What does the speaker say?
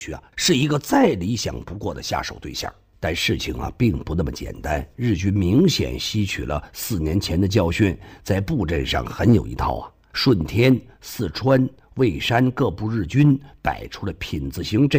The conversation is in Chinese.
是一个再理想不过的下手对象。但事情并不那么简单，日军明显吸取了4年前的教训，在布阵上很有一套顺天、四川、蔚山各部日军摆出了品字形阵